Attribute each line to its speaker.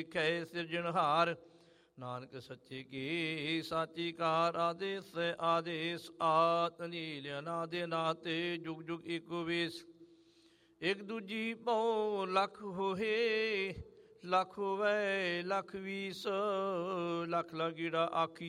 Speaker 1: ਕਹੇ ਸਿਰਜਣਹਾਰ ਨਾਨਕ ਸੱਚੇ ਕੀ ਸਾਚੀ ਕਾਰ। ਆਦੇਸ ਆਦੇਸ ਆਤ ਨੀਲ ਅਨਾਦਿ ਅਨਾਤੇ ਜੁਗ ਜੁਗ ਏਕੋ ਵੇਸ। ਇੱਕ ਦੂਜੀ ਭਉ ਲੱਖ ਹੋਏ ਲੱਖ ਹੋਵੈ ਲੱਖ ਵੀਸ। ਲੱਖ ਲਾਗੀੜਾ ਆਖੀ